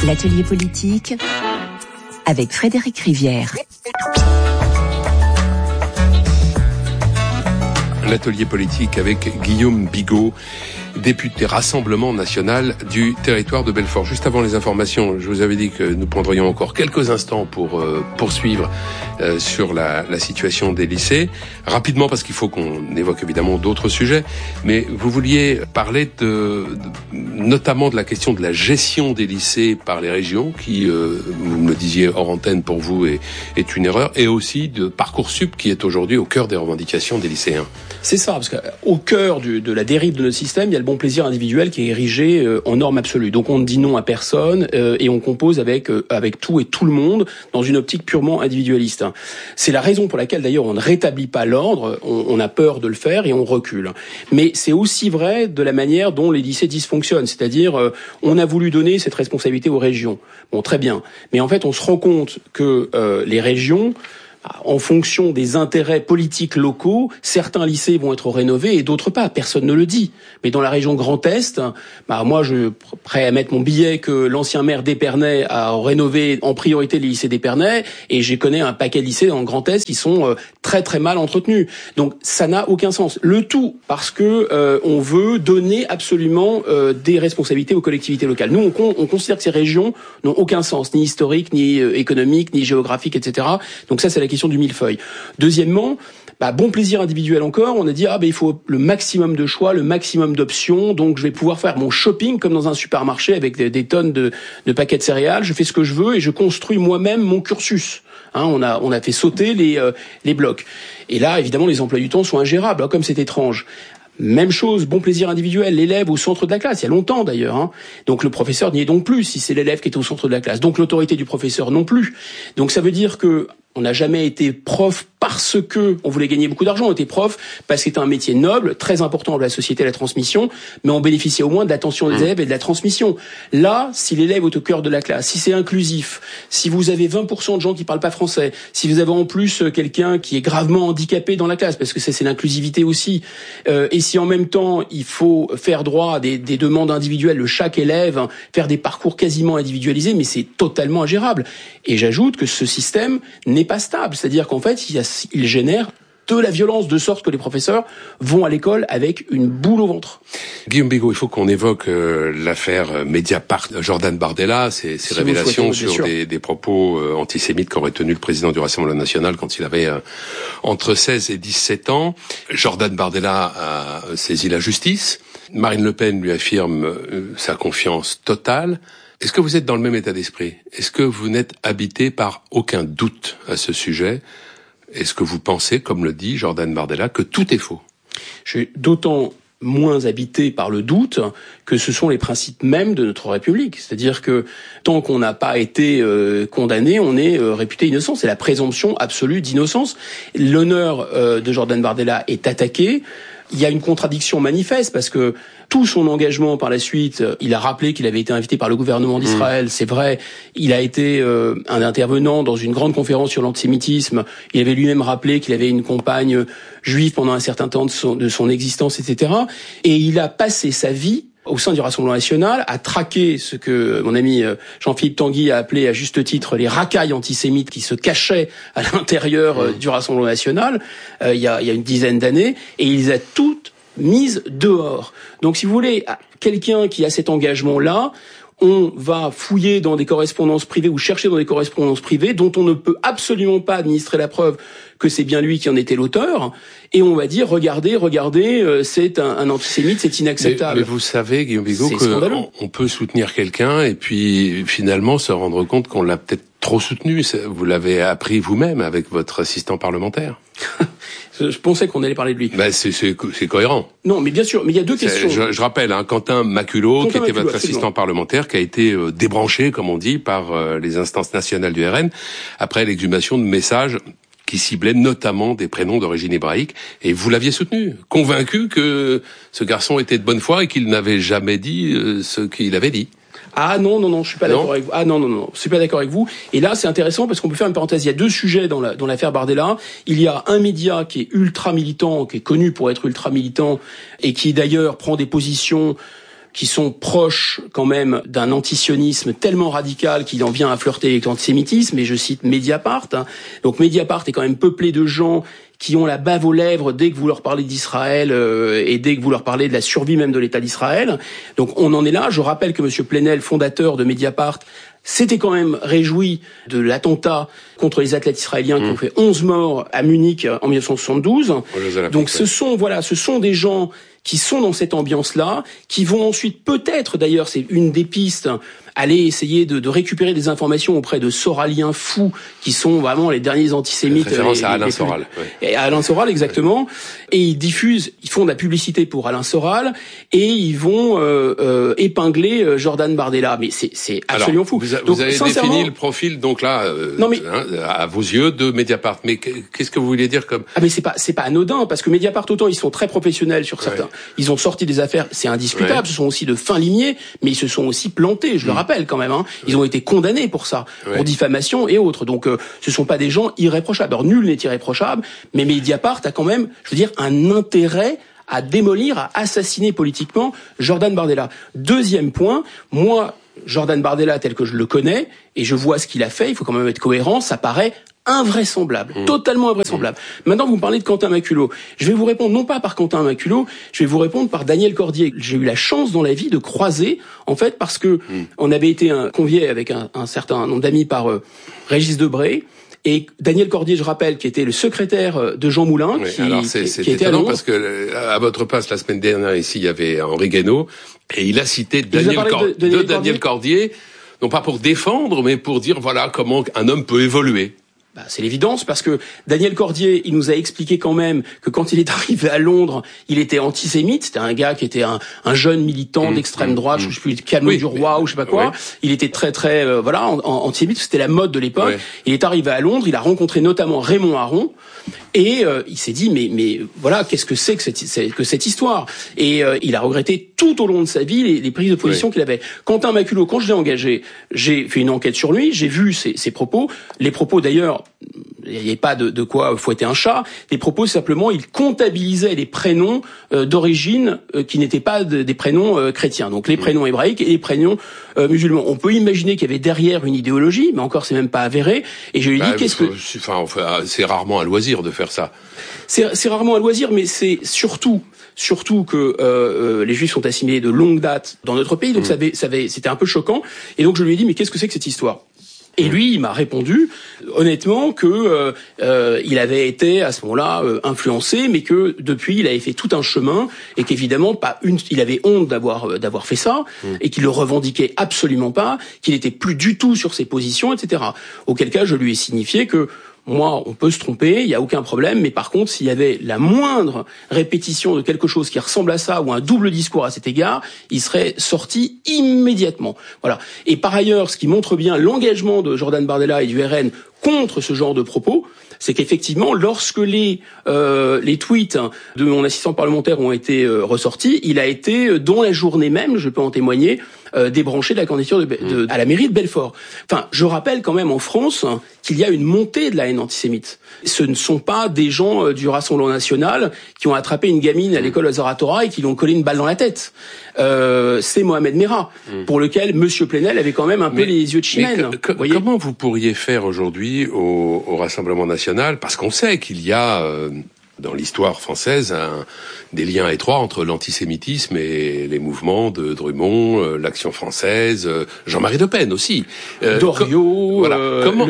L'atelier politique avec Frédéric Rivière. L'atelier politique avec Guillaume Bigot, député Rassemblement National du territoire de Belfort. Juste avant les informations, je vous avais dit que nous prendrions encore quelques instants pour poursuivre sur la situation des lycées. Rapidement, parce qu'il faut qu'on évoque évidemment d'autres sujets, mais vous vouliez parler notamment de la question de la gestion des lycées par les régions, qui, vous me le disiez hors antenne, pour vous est une erreur, et aussi de Parcoursup, qui est aujourd'hui au cœur des revendications des lycéens. C'est ça, parce qu'au cœur de la dérive de notre système, il y a le bon plaisir individuel qui est érigé en norme absolue. Donc on ne dit non à personne et on compose avec tout et tout le monde dans une optique purement individualiste. C'est la raison pour laquelle d'ailleurs on ne rétablit pas l'ordre, on a peur de le faire et on recule. Mais c'est aussi vrai de la manière dont les lycées dysfonctionnent, c'est-à-dire on a voulu donner cette responsabilité aux régions. Bon, très bien. Mais en fait on se rend compte que les régions, en fonction des intérêts politiques locaux, certains lycées vont être rénovés et d'autres pas. Personne ne le dit. Mais dans la région Grand Est, moi, je suis prêt à mettre mon billet que l'ancien maire d'Épernay a rénové en priorité les lycées d'Épernay, et j'ai connais un paquet de lycées dans le Grand Est qui sont très très mal entretenus. Donc ça n'a aucun sens. Le tout parce que on veut donner absolument des responsabilités aux collectivités locales. Nous, on considère que ces régions n'ont aucun sens, ni historique, ni économique, ni géographique, etc. Donc ça, c'est la question du millefeuille. Deuxièmement, bon plaisir individuel encore, on a dit il faut le maximum de choix, le maximum d'options, donc je vais pouvoir faire mon shopping comme dans un supermarché avec des tonnes de paquets de céréales, je fais ce que je veux et je construis moi-même mon cursus. On a fait sauter les blocs. Et là, évidemment, les emplois du temps sont ingérables, comme c'est étrange. Même chose, bon plaisir individuel, l'élève au centre de la classe, il y a longtemps d'ailleurs. Donc le professeur n'y est donc plus si c'est l'élève qui est au centre de la classe. Donc l'autorité du professeur non plus. Donc ça veut dire que on n'a jamais été prof parce que on voulait gagner beaucoup d'argent. On était prof parce que c'était un métier noble, très important de la société, la transmission, mais on bénéficiait au moins de l'attention des élèves et de la transmission. Là, si l'élève est au cœur de la classe, si c'est inclusif, si vous avez 20% de gens qui parlent pas français, si vous avez en plus quelqu'un qui est gravement handicapé dans la classe, parce que c'est l'inclusivité aussi, et si en même temps il faut faire droit à des demandes individuelles de chaque élève, faire des parcours quasiment individualisés, mais c'est totalement ingérable. Et j'ajoute que ce système n'est pas stable, c'est-à-dire qu'en fait, il génère de la violence, de sorte que les professeurs vont à l'école avec une boule au ventre. Guillaume Bigot, il faut qu'on évoque l'affaire Mediapart, Jordan Bardella, ces révélations sur des propos antisémites qu'aurait tenu le président du Rassemblement National quand il avait entre 16 et 17 ans. Jordan Bardella a saisi la justice. Marine Le Pen lui affirme sa confiance totale. Est-ce que vous êtes dans le même état d'esprit? Est-ce que vous n'êtes habité par aucun doute à ce sujet? Est-ce que vous pensez, comme le dit Jordan Bardella, que tout est faux? Je suis d'autant moins habité par le doute que ce sont les principes mêmes de notre République. C'est-à-dire que tant qu'on n'a pas été condamné, on est réputé innocent. C'est la présomption absolue d'innocence. L'honneur de Jordan Bardella est attaqué. Il y a une contradiction manifeste parce que tout son engagement par la suite, il a rappelé qu'il avait été invité par le gouvernement d'Israël, c'est vrai. Il a été un intervenant dans une grande conférence sur l'antisémitisme. Il avait lui-même rappelé qu'il avait une compagne juive pendant un certain temps de son existence, etc. Et il a passé sa vie au sein du Rassemblement National, à traquer ce que mon ami Jean-Philippe Tanguy a appelé à juste titre les racailles antisémites qui se cachaient à l'intérieur du Rassemblement National il y a une dizaine d'années, et il les a toutes mises dehors. Donc si vous voulez, quelqu'un qui a cet engagement-là, on va fouiller dans des correspondances privées ou chercher dans des correspondances privées dont on ne peut absolument pas administrer la preuve que c'est bien lui qui en était l'auteur, et on va dire regardez, c'est un antisémite, c'est inacceptable. Mais vous savez, Guillaume Bigot, qu'on peut soutenir quelqu'un et puis finalement se rendre compte qu'on l'a peut-être trop soutenu. Vous l'avez appris vous-même avec votre assistant parlementaire. Je pensais qu'on allait parler de lui. C'est cohérent. Non, mais bien sûr, mais il y a deux questions. Je rappelle, Quentin Maculot, qui était votre assistant parlementaire, qui a été débranché, comme on dit, par les instances nationales du RN, après l'exhumation de messages qui ciblaient notamment des prénoms d'origine hébraïque, et vous l'aviez soutenu, convaincu que ce garçon était de bonne foi et qu'il n'avait jamais dit ce qu'il avait dit. Ah non, je suis pas d'accord avec vous. Ah non, je suis pas d'accord avec vous. Et là, c'est intéressant parce qu'on peut faire une parenthèse. Il y a deux sujets dans l'affaire Bardella. Il y a un média qui est ultra militant, qui est connu pour être ultra militant et qui d'ailleurs prend des positions qui sont proches quand même d'un antisionisme tellement radical qu'il en vient à flirter avec l'antisémitisme, et je cite Mediapart. Donc Mediapart est quand même peuplé de gens qui ont la bave aux lèvres dès que vous leur parlez d'Israël et dès que vous leur parlez de la survie même de l'État d'Israël. Donc on en est là. Je rappelle que M. Plenel, fondateur de Mediapart, s'était quand même réjoui de l'attentat contre les athlètes israéliens qui ont fait 11 morts à Munich en 1972. Donc ce sont des gens qui sont dans cette ambiance-là, qui vont ensuite peut-être, d'ailleurs, c'est une des pistes, aller essayer de récupérer des informations auprès de soraliens fous, qui sont vraiment les derniers antisémites. Référence à Alain Soral. Ouais. Et à Alain Soral, exactement. Et ils font de la publicité pour Alain Soral, et ils vont épingler Jordan Bardella. Mais c'est absolument fou. Vous avez défini le profil, donc là, à vos yeux, de Mediapart. Mais qu'est-ce que vous voulez dire comme... Ah mais c'est pas anodin, parce que Mediapart, autant ils sont très professionnels sur certains. Ils ont sorti des affaires, c'est indiscutable, ce sont aussi de fins limiers, mais ils se sont aussi plantés, je le rappelle quand même. Ils ont été condamnés pour ça, pour diffamation et autres. Donc ce sont pas des gens irréprochables. Alors nul n'est irréprochable, mais Mediapart a quand même, je veux dire, un intérêt à démolir, à assassiner politiquement Jordan Bardella. Deuxième point, moi, Jordan Bardella tel que je le connais, et je vois ce qu'il a fait, il faut quand même être cohérent, ça paraît invraisemblable, totalement invraisemblable. Maintenant, vous me parlez de Quentin Maculot. Je vais vous répondre non pas par Quentin Maculot, je vais vous répondre par Daniel Cordier. J'ai eu la chance dans la vie de croiser, en fait, parce que on avait été conviés avec un certain nombre d'amis par Régis Debray. Et Daniel Cordier, je rappelle, qui était le secrétaire de Jean Moulin, qui était étonnant parce que à votre place la semaine dernière ici, il y avait Henri Guénaud et il a cité Daniel Cordier, non pas pour défendre, mais pour dire voilà comment un homme peut évoluer. C'est l'évidence, parce que Daniel Cordier, il nous a expliqué quand même que quand il est arrivé à Londres, il était antisémite. C'était un gars qui était un jeune militant d'extrême droite, je sais plus, Camille du Roi ou je sais pas quoi. Il était très antisémite. C'était la mode de l'époque. Il est arrivé à Londres, il a rencontré notamment Raymond Aron. Et il s'est dit mais voilà, qu'est-ce que c'est que cette histoire. Et il a regretté tout au long de sa vie les prises de position qu'il avait. Quentin Maculot, quand je l'ai engagé, j'ai fait une enquête sur lui, j'ai vu ses propos. Les propos d'ailleurs, il n'y avait pas de quoi fouetter un chat. Les propos, simplement, il comptabilisait les prénoms d'origine qui n'étaient pas des prénoms chrétiens. Donc les prénoms hébraïques et les prénoms musulmans. On peut imaginer qu'il y avait derrière une idéologie, mais encore c'est même pas avéré. Et je lui ai dit c'est rarement un loisir de faire ça. C'est rarement un loisir, mais c'est surtout que les Juifs sont assimilés de longue date dans notre pays, donc c'était un peu choquant. Et donc je lui ai dit mais qu'est-ce que c'est que cette histoire ? Et lui, il m'a répondu honnêtement que il avait été à ce moment-là influencé, mais que depuis il avait fait tout un chemin et qu'évidemment il avait honte d'avoir fait ça et qu'il le revendiquait absolument pas, qu'il était plus du tout sur ses positions, etc. Auquel cas, je lui ai signifié que moi, on peut se tromper, il n'y a aucun problème, mais par contre, s'il y avait la moindre répétition de quelque chose qui ressemble à ça ou un double discours à cet égard, il serait sorti immédiatement. Voilà. Et par ailleurs, ce qui montre bien l'engagement de Jordan Bardella et du RN contre ce genre de propos, c'est qu'effectivement, lorsque les tweets de mon assistant parlementaire ont été ressortis, il a été, dans la journée même, je peux en témoigner, débranché de la candidature à la mairie de Belfort. Enfin, je rappelle quand même en France qu'il y a une montée de la haine antisémite. Ce ne sont pas des gens du Rassemblement national qui ont attrapé une gamine à l'école Ozaratora et qui lui ont collé une balle dans la tête. C'est Mohamed Merah, pour lequel Monsieur Plenel avait quand même un peu les yeux de chimène. Comment vous pourriez faire aujourd'hui au Rassemblement national, parce qu'on sait qu'il y a dans l'histoire française des liens étroits entre l'antisémitisme et les mouvements de Drummond, l'Action française, Jean-Marie Le Pen aussi. Doriot, comment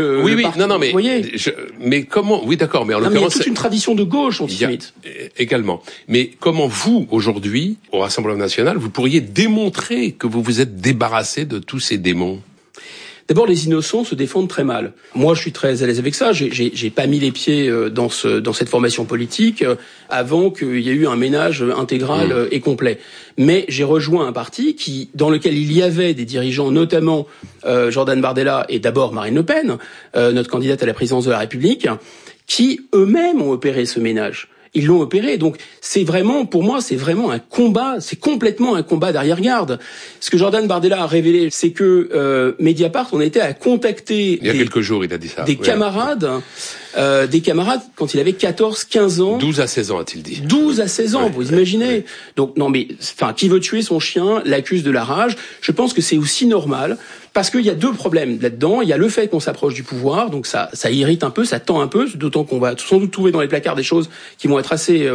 mais comment d'accord, mais en l'occurrence, il y a toute une tradition de gauche antisémite également. Mais comment vous aujourd'hui au Rassemblement national, vous pourriez démontrer que vous vous êtes débarrassé de tous ces démons? D'abord, les innocents se défendent très mal. Moi, je suis très à l'aise avec ça. J'ai pas mis les pieds dans cette formation politique avant qu'il y ait eu un ménage intégral et complet. Mais j'ai rejoint un parti dans lequel il y avait des dirigeants, notamment Jordan Bardella et d'abord Marine Le Pen, notre candidate à la présidence de la République, qui eux-mêmes ont opéré ce ménage. Ils l'ont opéré. Donc, pour moi, c'est vraiment un combat, c'est complètement un combat d'arrière-garde. Ce que Jordan Bardella a révélé, c'est que Mediapart, on était à contacter il y a quelques jours, il a dit ça. Des camarades des camarades quand il avait 14, 15 ans. 12 à 16 ans, a-t-il dit. 12 à 16 ans, vous imaginez. Ouais. Donc, non, mais, qui veut tuer son chien l'accuse de la rage. Je pense que c'est aussi normal. Parce qu'il y a deux problèmes là-dedans. Il y a le fait qu'on s'approche du pouvoir, donc ça irrite un peu, ça tend un peu, d'autant qu'on va sans doute trouver dans les placards des choses qui vont être assez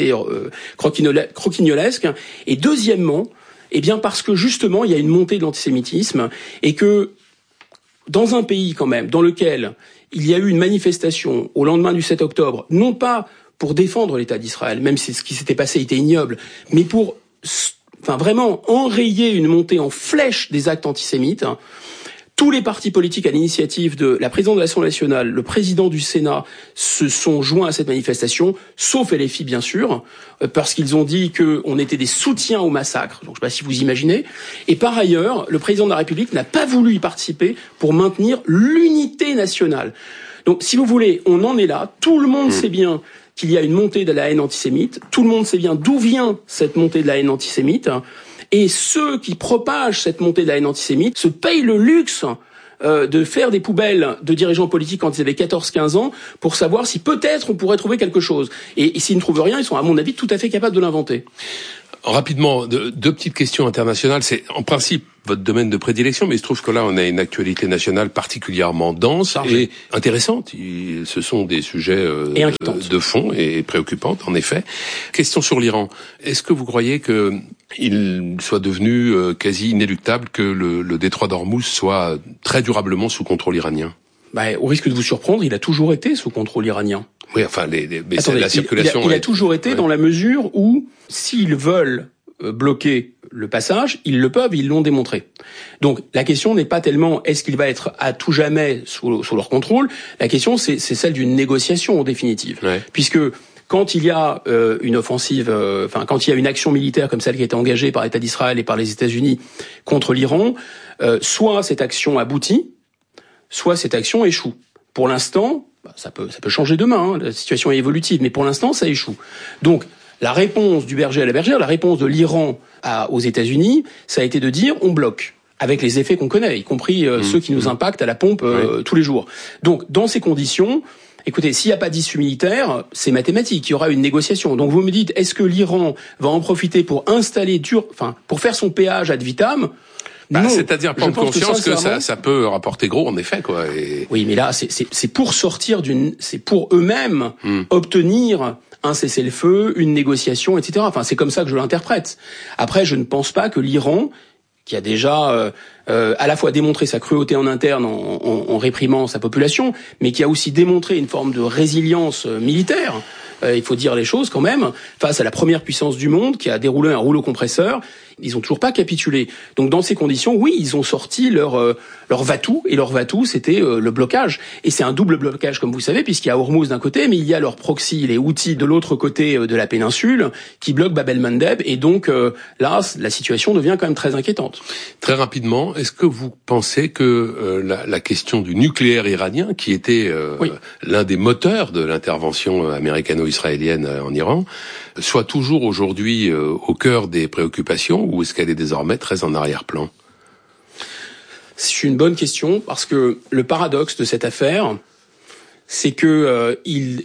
croquignolesques. Et deuxièmement, parce que justement, il y a une montée de l'antisémitisme et que dans un pays quand même dans lequel il y a eu une manifestation au lendemain du 7 octobre, non pas pour défendre l'État d'Israël, même si ce qui s'était passé était ignoble, mais pour vraiment enrayer une montée en flèche des actes antisémites. Tous les partis politiques à l'initiative de la présidente de l'Assemblée nationale, le président du Sénat se sont joints à cette manifestation, sauf LFI bien sûr, parce qu'ils ont dit qu'on était des soutiens au massacre. Donc je ne sais pas si vous imaginez. Et par ailleurs, le président de la République n'a pas voulu y participer pour maintenir l'unité nationale. Donc si vous voulez, on en est là. Tout le monde sait bien qu'il y a une montée de la haine antisémite. Tout le monde sait bien d'où vient cette montée de la haine antisémite. Et ceux qui propagent cette montée de la haine antisémite se payent le luxe de faire des poubelles de dirigeants politiques quand ils avaient 14-15 ans pour savoir si peut-être on pourrait trouver quelque chose. Et s'ils ne trouvent rien, ils sont à mon avis tout à fait capables de l'inventer. Rapidement, deux petites questions internationales. C'est en principe votre domaine de prédilection, mais il se trouve que là, on a une actualité nationale particulièrement dense et intéressante. Ce sont des sujets de fond et préoccupantes, en effet. Question sur l'Iran. Est-ce que vous croyez que il soit devenu quasi inéluctable que le détroit d'Ormuz soit très durablement sous contrôle iranien? Au risque de vous surprendre, il a toujours été sous contrôle iranien. Oui, la circulation. Il a toujours été dans la mesure où, s'ils veulent bloquer le passage, ils le peuvent, ils l'ont démontré. Donc la question n'est pas tellement est-ce qu'il va être à tout jamais sous leur contrôle. La question c'est celle d'une négociation en définitive, puisque quand il y a une offensive, quand il y a une action militaire comme celle qui a été engagée par l'État d'Israël et par les États-Unis contre l'Iran, soit cette action aboutit, soit cette action échoue. Pour l'instant, ça peut changer demain, la situation est évolutive, mais pour l'instant, ça échoue. Donc, la réponse du berger à la bergère, la réponse de l'Iran aux États-Unis, ça a été de dire on bloque, avec les effets qu'on connaît, y compris ceux qui nous impactent à la pompe tous les jours. Donc, dans ces conditions, écoutez, s'il n'y a pas d'issue militaire, c'est mathématique, il y aura une négociation. Donc vous me dites, est-ce que l'Iran va en profiter pour pour faire son péage ad vitam? Non, c'est-à-dire prendre conscience que ça peut rapporter gros, en effet, quoi. Oui, mais là, c'est pour sortir c'est pour eux-mêmes obtenir un cessez-le-feu, une négociation, etc. C'est comme ça que je l'interprète. Après, je ne pense pas que l'Iran, qui a déjà à la fois démontré sa cruauté en interne en réprimant sa population, mais qui a aussi démontré une forme de résilience militaire, il faut dire les choses quand même, face à la première puissance du monde qui a déroulé un rouleau compresseur, ils ont toujours pas capitulé. Donc dans ces conditions, oui, ils ont sorti leur va-tout, et leur va-tout, c'était le blocage. Et c'est un double blocage, comme vous savez, puisqu'il y a Hormuz d'un côté, mais il y a leur proxy, les Houthis de l'autre côté de la péninsule, qui bloquent Bab el-Mandeb, et donc là, la situation devient quand même très inquiétante. Très rapidement, est-ce que vous pensez que la question du nucléaire iranien, qui était l'un des moteurs de l'intervention américano-israélienne en Iran, soit toujours aujourd'hui au cœur des préoccupations, ou est-ce qu'elle est désormais très en arrière-plan? C'est une bonne question, parce que le paradoxe de cette affaire, c'est que il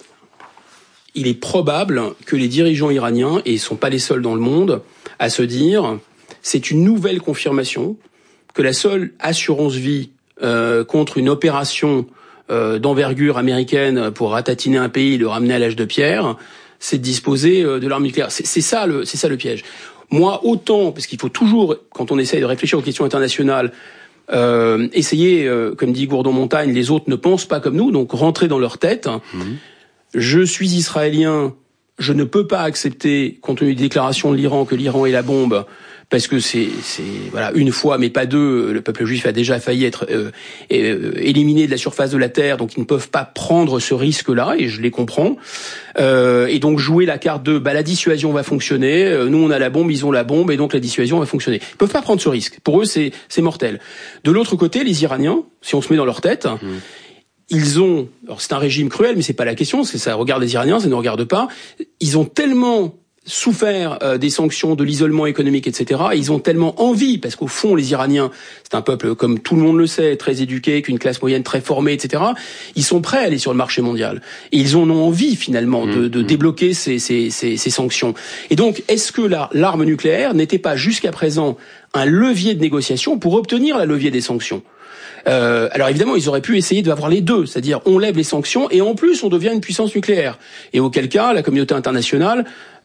est probable que les dirigeants iraniens, et ils ne sont pas les seuls dans le monde, à se dire c'est une nouvelle confirmation que la seule assurance vie contre une opération d'envergure américaine pour ratatiner un pays et le ramener à l'âge de pierre, c'est de disposer de l'arme nucléaire. C'est ça le piège. Moi, autant, parce qu'il faut toujours, quand on essaye de réfléchir aux questions internationales, essayer, comme dit Gourdon-Montagne, les autres ne pensent pas comme nous, donc rentrer dans leur tête. Je suis israélien, je ne peux pas accepter, compte tenu des déclarations de l'Iran, que l'Iran ait la bombe, parce que c'est une fois, mais pas deux, le peuple juif a déjà failli être éliminé de la surface de la terre, donc ils ne peuvent pas prendre ce risque-là, et je les comprends. Et donc jouer la carte de la dissuasion va fonctionner, nous on a la bombe, ils ont la bombe, et donc la dissuasion va fonctionner. Ils peuvent pas prendre ce risque. Pour eux, c'est mortel. De l'autre côté, les Iraniens, si on se met dans leur tête, alors c'est un régime cruel, mais c'est pas la question, ça regarde les Iraniens, ça ne regarde pas. Ils ont tellement souffert des sanctions, de l'isolement économique, etc. Et ils ont tellement envie, parce qu'au fond, les Iraniens, c'est un peuple, comme tout le monde le sait, très éduqué, avec une classe moyenne très formée, etc. Ils sont prêts à aller sur le marché mondial. Et ils en ont envie, finalement, de débloquer ces sanctions. Et donc, est-ce que l'arme nucléaire n'était pas jusqu'à présent un levier de négociation pour obtenir la levée des sanctions ? Alors évidemment, ils auraient pu essayer d'avoir les deux, c'est-à-dire on lève les sanctions et en plus on devient une puissance nucléaire. Et auquel cas, la communauté internationale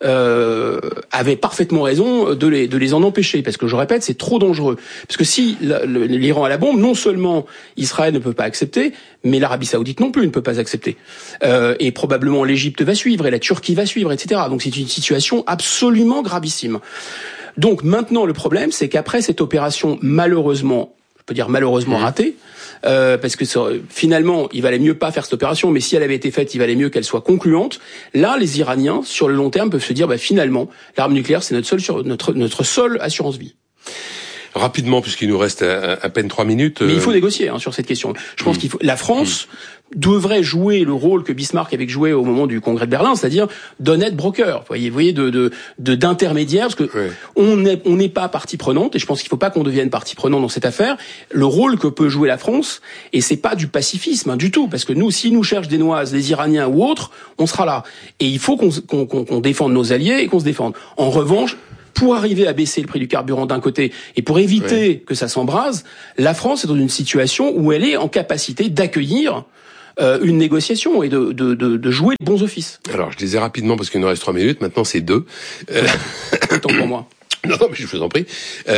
avait parfaitement raison de les en empêcher, parce que je répète, c'est trop dangereux. Parce que si l'Iran a la bombe, non seulement Israël ne peut pas accepter, mais l'Arabie Saoudite non plus ne peut pas accepter. Et probablement l'Égypte va suivre et la Turquie va suivre, etc. Donc c'est une situation absolument gravissime. Donc maintenant, le problème, c'est qu'après cette opération malheureusement ratée, parce que finalement, il valait mieux pas faire cette opération, mais si elle avait été faite, il valait mieux qu'elle soit concluante. Là, les Iraniens, sur le long terme, peuvent se dire, finalement, l'arme nucléaire, c'est notre seule assurance vie. Rapidement, puisqu'il nous reste à peine 3 minutes. Mais il faut négocier sur cette question. Je pense la France devrait jouer le rôle que Bismarck avait joué au moment du Congrès de Berlin, c'est-à-dire d'honnête broker. Vous voyez, d'intermédiaire, parce que on n'est pas partie prenante, et je pense qu'il ne faut pas qu'on devienne partie prenante dans cette affaire. Le rôle que peut jouer la France, et c'est pas du pacifisme du tout, parce que nous, si nous cherchent des noises, les Iraniens ou autres, on sera là. Et il faut qu'on défende nos alliés et qu'on se défende. En revanche, pour arriver à baisser le prix du carburant d'un côté et pour éviter que ça s'embrase, la France est dans une situation où elle est en capacité d'accueillir une négociation et de jouer de bons offices. Alors, je disais rapidement parce qu'il nous reste 3 minutes, maintenant c'est 2. Tant pour moi. Non, mais je vous en prie.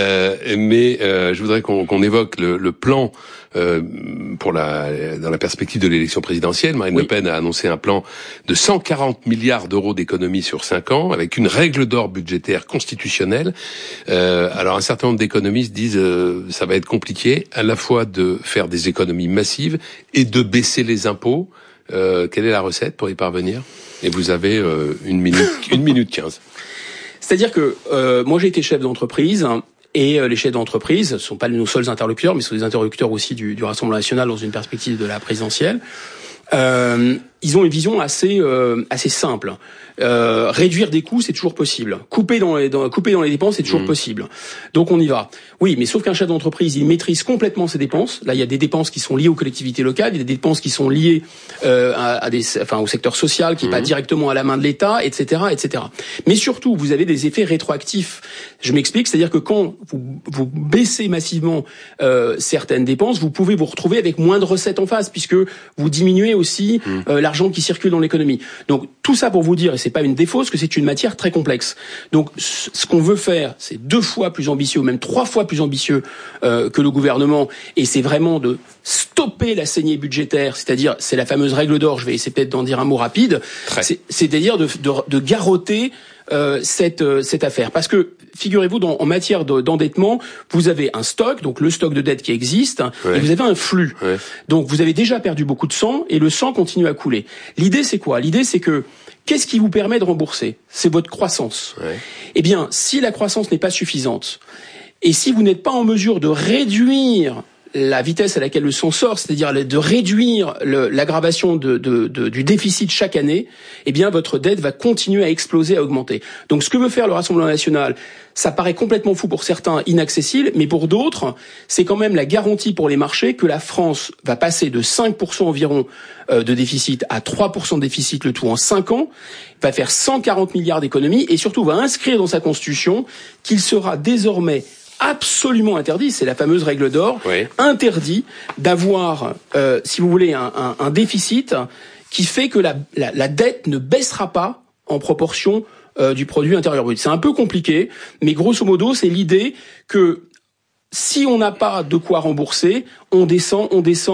Je voudrais qu'on évoque le plan dans la perspective de l'élection présidentielle. Marine Le Pen a annoncé un plan de 140 milliards d'euros d'économies sur 5 ans, avec une règle d'or budgétaire constitutionnelle. Alors, un certain nombre d'économistes disent ça va être compliqué, à la fois de faire des économies massives et de baisser les impôts. Quelle est la recette pour y parvenir ? Et vous avez 1 minute 15. C'est-à-dire que moi j'ai été chef d'entreprise et les chefs d'entreprise ne sont pas nos seuls interlocuteurs, mais sont des interlocuteurs aussi du Rassemblement national dans une perspective de la présidentielle. Ils ont une vision assez simple. Réduire des coûts, c'est toujours possible. Couper dans les dépenses, c'est toujours possible. Donc on y va. Oui, mais sauf qu'un chef d'entreprise, il maîtrise complètement ses dépenses. Là, il y a des dépenses qui sont liées aux collectivités locales, il y a des dépenses qui sont liées au secteur social, qui est pas directement à la main de l'État, etc., etc. Mais surtout, vous avez des effets rétroactifs. Je m'explique, c'est-à-dire que quand vous baissez massivement certaines dépenses, vous pouvez vous retrouver avec moins de recettes en face, puisque vous diminuez aussi l'argent qui circule dans l'économie. Donc tout ça pour vous dire, et c'est pas une défausse, que c'est une matière très complexe. Donc ce qu'on veut faire, c'est 2 fois plus ambitieux, ou même 3 fois plus ambitieux que le gouvernement, et c'est vraiment de stopper la saignée budgétaire, c'est-à-dire, c'est la fameuse règle d'or, je vais essayer peut-être d'en dire un mot rapide, c'est-à-dire de garrotter cette affaire. Parce que, figurez-vous, en matière d'endettement, vous avez un stock, donc le stock de dette qui existe, et vous avez un flux. Donc vous avez déjà perdu beaucoup de sang, et le sang continue à couler. L'idée, c'est quoi ? L'idée, c'est que, qu'est-ce qui vous permet de rembourser ? C'est votre croissance. Eh bien, si la croissance n'est pas suffisante, et si vous n'êtes pas en mesure de réduire la vitesse à laquelle le sang sort, c'est-à-dire de réduire l'aggravation du déficit chaque année, eh bien votre dette va continuer à exploser, à augmenter. Donc ce que veut faire le Rassemblement national, ça paraît complètement fou pour certains, inaccessible, mais pour d'autres, c'est quand même la garantie pour les marchés que la France va passer de 5% environ de déficit à 3% de déficit, le tout en 5 ans, va faire 140 milliards d'économies et surtout va inscrire dans sa constitution qu'il sera désormais absolument interdit, c'est la fameuse règle d'or, interdit d'avoir, si vous voulez, un déficit qui fait que la dette ne baissera pas en proportion du produit intérieur brut. C'est un peu compliqué, mais grosso modo, c'est l'idée que si on n'a pas de quoi rembourser, on descend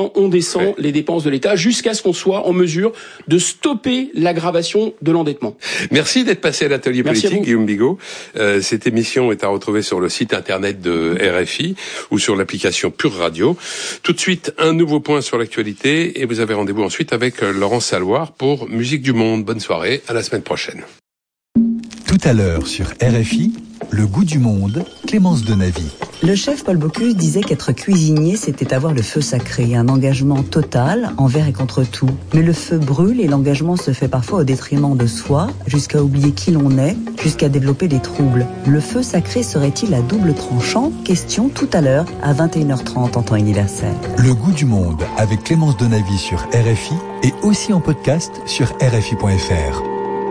les dépenses de l'État jusqu'à ce qu'on soit en mesure de stopper l'aggravation de l'endettement. Merci d'être passé à l'atelier politique, Guillaume Bigot. Cette émission est à retrouver sur le site internet de RFI ou sur l'application Pure Radio. Tout de suite, un nouveau point sur l'actualité et vous avez rendez-vous ensuite avec Laurence Saloir pour Musique du Monde. Bonne soirée, à la semaine prochaine. Tout à l'heure sur RFI, Le goût du monde, Clémence Denavy. Le chef Paul Bocuse disait qu'être cuisinier, c'était avoir le feu sacré, un engagement total envers et contre tout. Mais le feu brûle et l'engagement se fait parfois au détriment de soi, jusqu'à oublier qui l'on est, jusqu'à développer des troubles. Le feu sacré serait-il à double tranchant ? Question tout à l'heure à 21h30 en temps universel. Le goût du monde avec Clémence Donavy sur RFI et aussi en podcast sur RFI.fr.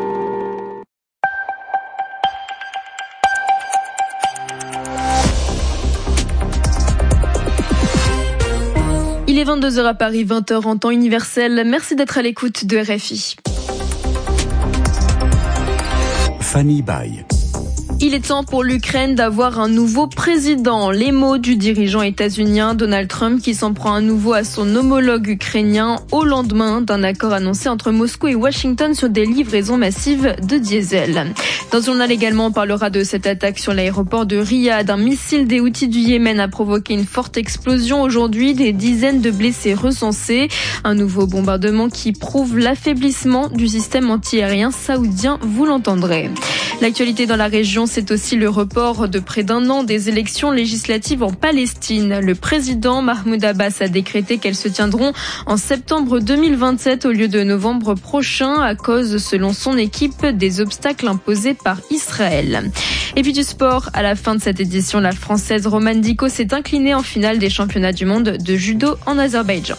Il est 22h à Paris, 20h en temps universel. Merci d'être à l'écoute de RFI. Fanny Baye. Il est temps pour l'Ukraine d'avoir un nouveau président. Les mots du dirigeant états-unien Donald Trump qui s'en prend à nouveau à son homologue ukrainien au lendemain d'un accord annoncé entre Moscou et Washington sur des livraisons massives de diesel. Dans ce journal également, on parlera de cette attaque sur l'aéroport de Riyad. Un missile des Houthis du Yémen a provoqué une forte explosion aujourd'hui, des dizaines de blessés recensés. Un nouveau bombardement qui prouve l'affaiblissement du système antiaérien saoudien, vous l'entendrez. L'actualité dans la région, c'est aussi le report de près d'un an des élections législatives en Palestine. Le président Mahmoud Abbas a décrété qu'elles se tiendront en septembre 2027 au lieu de novembre prochain à cause, selon son équipe, des obstacles imposés par Israël. Et puis du sport, à la fin de cette édition, la Française Romane Dicot s'est inclinée en finale des championnats du monde de judo en Azerbaïdjan.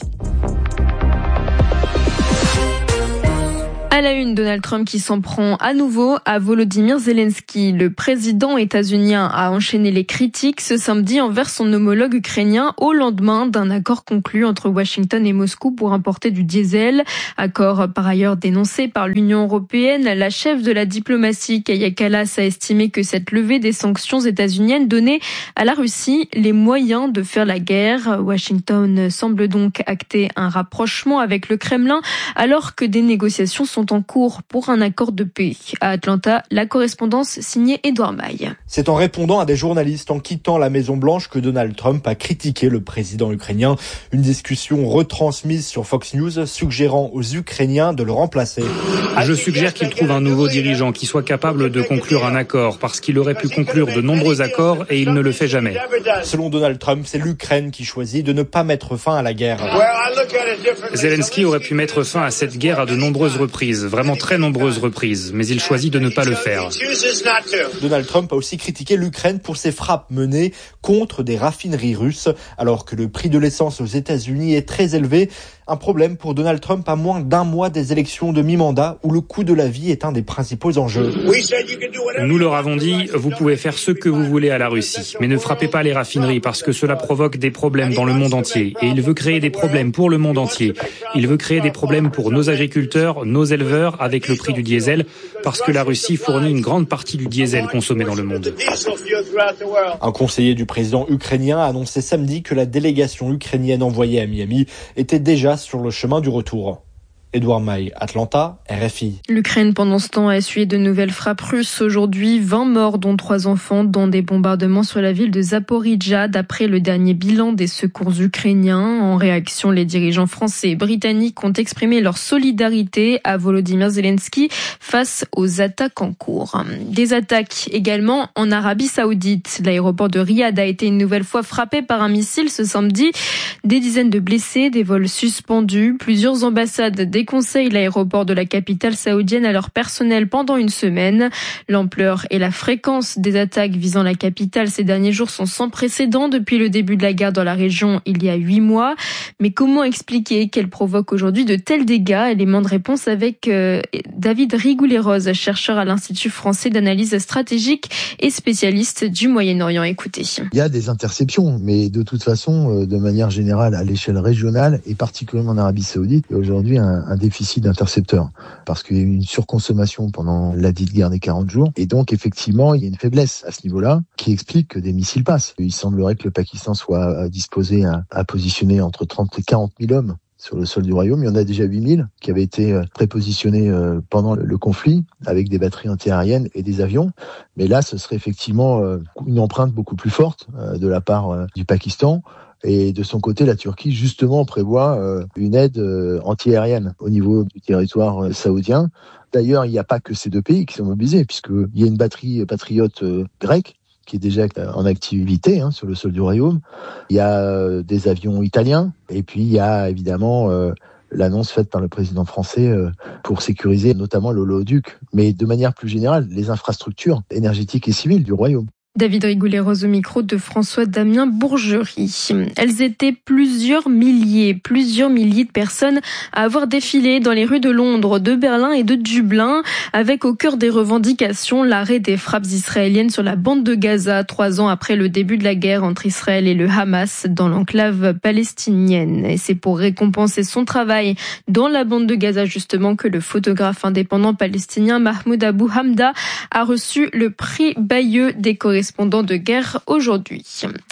À la une, Donald Trump qui s'en prend à nouveau à Volodymyr Zelensky. Le président états-unien a enchaîné les critiques ce samedi envers son homologue ukrainien au lendemain d'un accord conclu entre Washington et Moscou pour importer du diesel. Accord par ailleurs dénoncé par l'Union européenne. La chef de la diplomatie, Kaja Kallas, a estimé que cette levée des sanctions états-uniennes donnait à la Russie les moyens de faire la guerre. Washington semble donc acter un rapprochement avec le Kremlin alors que des négociations sont en cours pour un accord de paix. À Atlanta, la correspondance signée Edouard Maille. C'est en répondant à des journalistes en quittant la Maison-Blanche que Donald Trump a critiqué le président ukrainien. Une discussion retransmise sur Fox News suggérant aux Ukrainiens de le remplacer. Je suggère qu'il trouve un nouveau dirigeant qui soit capable de conclure un accord parce qu'il aurait pu conclure de nombreux accords et il ne le fait jamais. Selon Donald Trump, c'est l'Ukraine qui choisit de ne pas mettre fin à la guerre. Zelensky aurait pu mettre fin à cette guerre à de nombreuses reprises, vraiment très nombreuses reprises, mais il choisit de ne pas le faire. Donald Trump a aussi critiqué l'Ukraine pour ses frappes menées contre des raffineries russes, alors que le prix de l'essence aux États-Unis est très élevé. Un problème pour Donald Trump à moins d'un mois des élections de mi-mandat où le coût de la vie est un des principaux enjeux. Nous leur avons dit, vous pouvez faire ce que vous voulez à la Russie, mais ne frappez pas les raffineries parce que cela provoque des problèmes dans le monde entier. Et il veut créer des problèmes pour le monde entier. Il veut créer des problèmes pour nos agriculteurs, nos éleveurs avec le prix du diesel, parce que la Russie fournit une grande partie du diesel consommé dans le monde. Un conseiller du président ukrainien a annoncé samedi que la délégation ukrainienne envoyée à Miami était déjà sur le chemin du retour. Edouard Maille, Atlanta, RFI. L'Ukraine, pendant ce temps, a essuyé de nouvelles frappes russes. Aujourd'hui, 20 morts, dont 3 enfants, dans des bombardements sur la ville de Zaporijjia, d'après le dernier bilan des secours ukrainiens. En réaction, les dirigeants français et britanniques ont exprimé leur solidarité à Volodymyr Zelensky face aux attaques en cours. Des attaques également en Arabie Saoudite. L'aéroport de Riyad a été une nouvelle fois frappé par un missile ce samedi. Des dizaines de blessés, des vols suspendus, plusieurs ambassades déconseillent l'aéroport de la capitale saoudienne à leur personnel pendant une semaine. L'ampleur et la fréquence des attaques visant la capitale ces derniers jours sont sans précédent depuis le début de la guerre dans la région il y a 8 mois. Mais comment expliquer qu'elle provoque aujourd'hui de tels dégâts? Élément de réponse avec David Rigoulet-Rose, chercheur à l'Institut français d'analyse stratégique et spécialiste du Moyen-Orient. Écoutez. Il y a des interceptions, mais de toute façon, de manière générale, à l'échelle régionale et particulièrement en Arabie Saoudite, il y a aujourd'hui un déficit d'intercepteurs parce qu'il y a eu une surconsommation pendant la dite guerre des 40 jours et donc effectivement il y a une faiblesse à ce niveau-là qui explique que des missiles passent. Il semblerait que le Pakistan soit disposé à positionner entre 30 et 40 000 hommes sur le sol du royaume. Il y en a déjà 8 000 qui avaient été prépositionnés pendant le conflit avec des batteries antiaériennes et des avions. Mais là, ce serait effectivement une empreinte beaucoup plus forte de la part du Pakistan. Et de son côté, la Turquie, justement, prévoit une aide antiaérienne au niveau du territoire saoudien. D'ailleurs, il n'y a pas que ces deux pays qui sont mobilisés, puisqu'il y a une batterie patriote grecque qui est déjà en activité sur le sol du royaume. Il y a des avions italiens et puis il y a évidemment l'annonce faite par le président français pour sécuriser notamment l'oléoduc, mais de manière plus générale, les infrastructures énergétiques et civiles du royaume. David Rigoulet-Rose au micro de François-Damien Bourgerie. Elles étaient plusieurs milliers de personnes à avoir défilé dans les rues de Londres, de Berlin et de Dublin, avec au cœur des revendications l'arrêt des frappes israéliennes sur la bande de Gaza, 3 ans après le début de la guerre entre Israël et le Hamas dans l'enclave palestinienne. Et c'est pour récompenser son travail dans la bande de Gaza justement que le photographe indépendant palestinien Mahmoud Abou Hamda a reçu le prix Bayeux des correspondants de guerre aujourd'hui.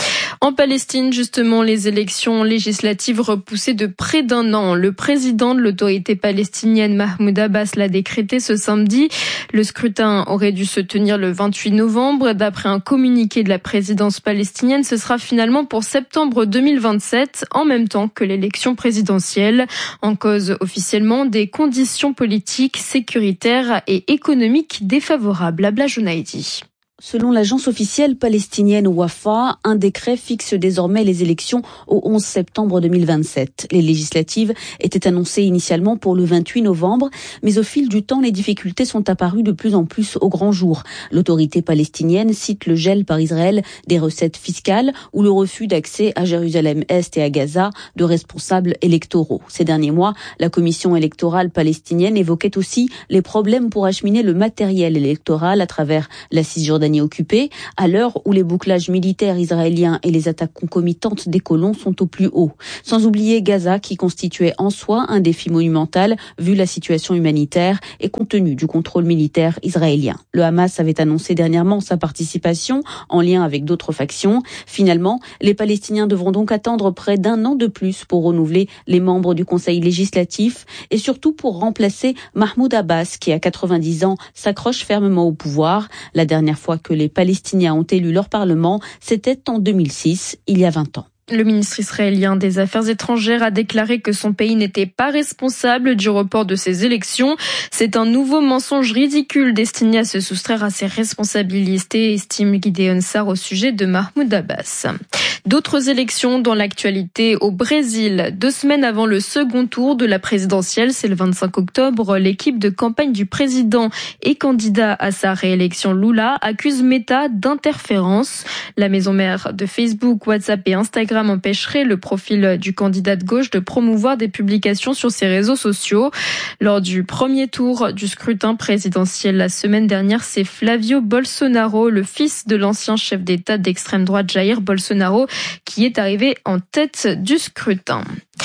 En Palestine, justement, les élections législatives repoussées de près d'1 an. Le président de l'autorité palestinienne, Mahmoud Abbas, l'a décrété ce samedi. Le scrutin aurait dû se tenir le 28 novembre. D'après un communiqué de la présidence palestinienne, ce sera finalement pour septembre 2027, en même temps que l'élection présidentielle. En cause officiellement des conditions politiques, sécuritaires et économiques défavorables. Abla Jounaidi. Selon l'agence officielle palestinienne Wafa, un décret fixe désormais les élections au 11 septembre 2027. Les législatives étaient annoncées initialement pour le 28 novembre, mais au fil du temps, les difficultés sont apparues de plus en plus au grand jour. L'autorité palestinienne cite le gel par Israël des recettes fiscales ou le refus d'accès à Jérusalem-Est et à Gaza de responsables électoraux. Ces derniers mois, la commission électorale palestinienne évoquait aussi les problèmes pour acheminer le matériel électoral à travers la Cisjordanie occupée, à l'heure où les bouclages militaires israéliens et les attaques concomitantes des colons sont au plus haut. Sans oublier Gaza, qui constituait en soi un défi monumental, vu la situation humanitaire et compte tenu du contrôle militaire israélien. Le Hamas avait annoncé dernièrement sa participation en lien avec d'autres factions. Finalement, les Palestiniens devront donc attendre près d'1 an de plus pour renouveler les membres du Conseil législatif et surtout pour remplacer Mahmoud Abbas, qui à 90 ans s'accroche fermement au pouvoir. La dernière fois que les Palestiniens ont élu leur parlement, c'était en 2006, il y a 20 ans. Le ministre israélien des Affaires étrangères a déclaré que son pays n'était pas responsable du report de ces élections. C'est un nouveau mensonge ridicule destiné à se soustraire à ses responsabilités, estime Gideon Sar au sujet de Mahmoud Abbas. D'autres élections dans l'actualité au Brésil. 2 semaines avant le second tour de la présidentielle, c'est le 25 octobre, l'équipe de campagne du président et candidat à sa réélection Lula accuse Meta d'interférence. La maison mère de Facebook, WhatsApp et Instagram empêcherait le profil du candidat de gauche de promouvoir des publications sur ses réseaux sociaux. Lors du premier tour du scrutin présidentiel la semaine dernière, c'est Flavio Bolsonaro, le fils de l'ancien chef d'État d'extrême droite Jair Bolsonaro, qui est arrivé en tête du scrutin.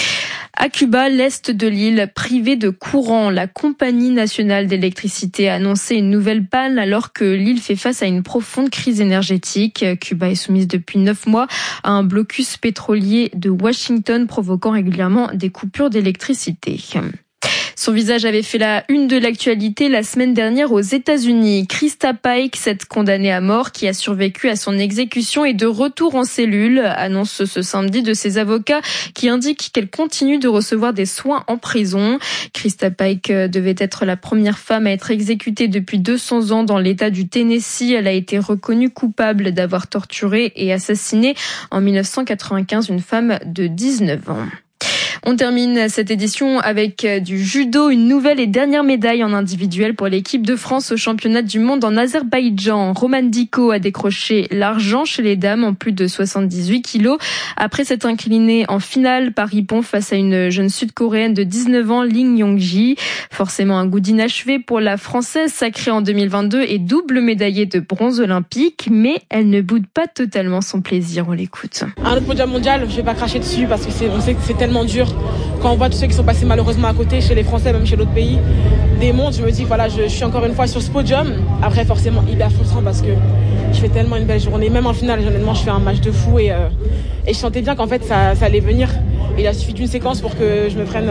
À Cuba, l'est de l'île, privé de courant, la Compagnie nationale d'électricité a annoncé une nouvelle panne alors que l'île fait face à une profonde crise énergétique. Cuba est soumise depuis 9 mois à un blocus pétrolier de Washington provoquant régulièrement des coupures d'électricité. Son visage avait fait la une de l'actualité la semaine dernière aux États-Unis. Krista Pike, cette condamnée à mort qui a survécu à son exécution, est de retour en cellule, annonce ce samedi de ses avocats qui indiquent qu'elle continue de recevoir des soins en prison. Krista Pike devait être la première femme à être exécutée depuis 200 ans dans l'État du Tennessee. Elle a été reconnue coupable d'avoir torturé et assassiné en 1995 une femme de 19 ans. On termine cette édition avec du judo, une nouvelle et dernière médaille en individuel pour l'équipe de France au championnat du monde en Azerbaïdjan. Roman Diko a décroché l'argent chez les dames en plus de 78 kilos. Après s'être inclinée en finale par ippon face à une jeune sud-coréenne de 19 ans, Ling Yong-ji. Forcément un goût d'inachevé pour la Française sacrée en 2022 et double médaillée de bronze olympique, mais elle ne boude pas totalement son plaisir. On l'écoute. Un autre podium mondial, je vais pas cracher dessus parce que on sait que c'est tellement dur. Quand on voit tous ceux qui sont passés malheureusement à côté, chez les Français, même chez d'autres pays, des mondes, je me dis voilà, je suis encore une fois sur ce podium. Après, forcément, hyper frustrant parce que je fais tellement une belle journée. Même en finale, honnêtement, je fais un match de fou et je sentais bien qu'en fait, ça allait venir. Et il a suffi d'une séquence pour que je me prenne,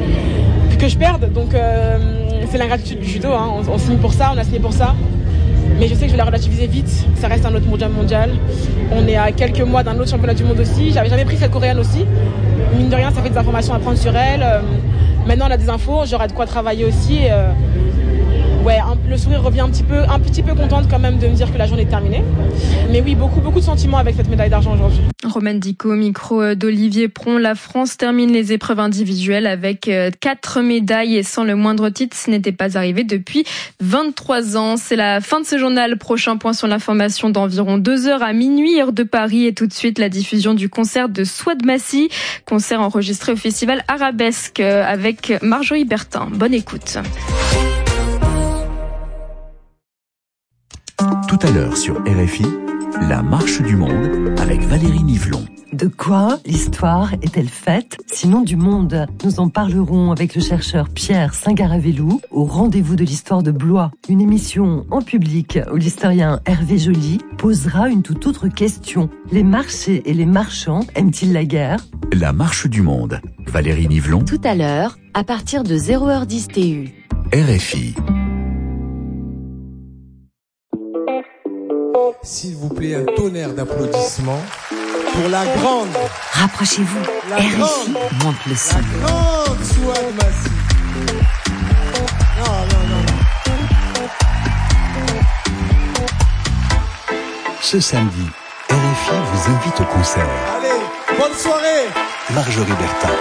que je perde. Donc, c'est l'ingratitude du judo. Hein. On signe pour ça, on a signé pour ça. Mais je sais que je vais la relativiser vite. Ça reste un autre mondial. On est à quelques mois d'un autre championnat du monde aussi. J'avais jamais pris cette coréenne aussi. Mine de rien, ça fait des informations à prendre sur elle. Maintenant, on a des infos. J'aurai de quoi travailler aussi. ouais, le sourire revient un petit peu contente quand même de me dire que la journée est terminée. Mais oui, beaucoup de sentiments avec cette médaille d'argent aujourd'hui. Romaine Dico, micro d'Olivier Pron. La France termine les épreuves individuelles avec 4 médailles et sans le moindre titre. Ce n'était pas arrivé depuis 23 ans. C'est la fin de ce journal. Prochain point sur l'information d'environ 2 heures à minuit, heure de Paris. Et tout de suite, la diffusion du concert de Souad Massi. Concert enregistré au festival Arabesque avec Marjorie Bertin. Bonne écoute. Tout à l'heure sur RFI, la marche du monde avec Valérie Nivelon. De quoi l'histoire est-elle faite, sinon du monde? Nous en parlerons avec le chercheur Pierre Singaravelou au rendez-vous de l'histoire de Blois. Une émission en public où l'historien Hervé Joly posera une toute autre question. Les marchés et les marchands aiment-ils la guerre? La marche du monde. Valérie Nivelon. Tout à l'heure, à partir de 0h10 TU. RFI. S'il vous plaît, un tonnerre d'applaudissements pour la grande. Rapprochez-vous. RFI monte le son. La grande Souad Massi. Non. Ce samedi, RFI vous invite au concert. Allez, bonne soirée. Marjorie Bertin.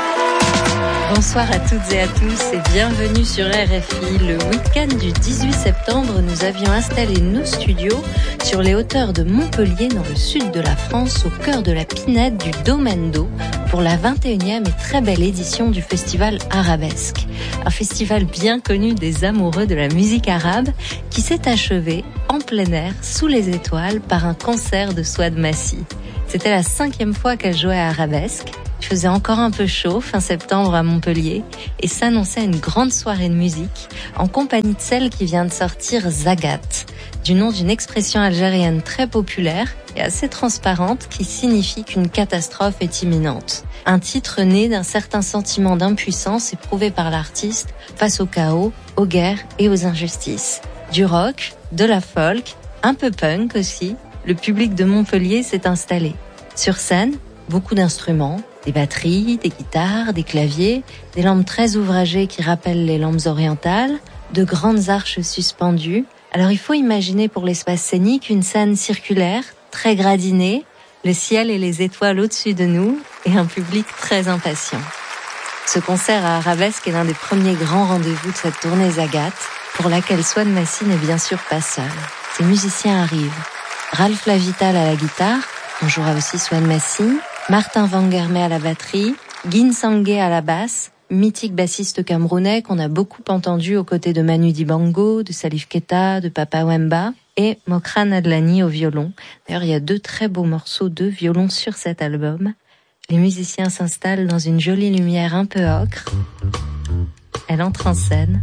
Bonsoir à toutes et à tous et bienvenue sur RFI. Le week-end du 18 septembre, nous avions installé nos studios sur les hauteurs de Montpellier, dans le sud de la France, au cœur de la pinède du Domaine d'eau, pour la 21e et très belle édition du festival Arabesque. Un festival bien connu des amoureux de la musique arabe qui s'est achevé en plein air, sous les étoiles, par un concert de Souad Massi. C'était la 5e fois qu'elle jouait à Arabesque. Il faisait encore un peu chaud fin septembre à Montpellier et s'annonçait une grande soirée de musique en compagnie de celle qui vient de sortir Zagat, du nom d'une expression algérienne très populaire et assez transparente qui signifie qu'une catastrophe est imminente. Un titre né d'un certain sentiment d'impuissance éprouvé par l'artiste face au chaos, aux guerres et aux injustices. Du rock, de la folk, un peu punk aussi, le public de Montpellier s'est installé. Sur scène, beaucoup d'instruments, des batteries, des guitares, des claviers, des lampes très ouvragées qui rappellent les lampes orientales, de grandes arches suspendues. Alors il faut imaginer pour l'espace scénique une scène circulaire, très gradinée, le ciel et les étoiles au-dessus de nous et un public très impatient. Ce concert à Arabesque est l'un des premiers grands rendez-vous de cette tournée Zagat, pour laquelle Souad Massi n'est bien sûr pas seul. Ses musiciens arrivent. Ralph Lavital à la guitare, on jouera aussi Souad Massi, Martin Vangermé à la batterie, Guin Sangué à la basse, mythique bassiste camerounais qu'on a beaucoup entendu aux côtés de Manu Dibango, de Salif Keita, de Papa Wemba, et Mokran Adlani au violon. D'ailleurs, il y a 2 très beaux morceaux de violon sur cet album. Les musiciens s'installent dans une jolie lumière un peu ocre. Elle entre en scène.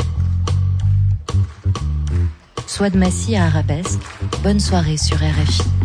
Souad Massi à Arabesque. Bonne soirée sur RFI.